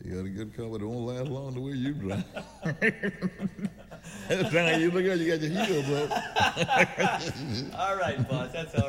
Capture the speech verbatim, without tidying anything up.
You got a good car, but it won't last long the way you drive. Every time you look at it, you got your heels up. All right, boss. That's all.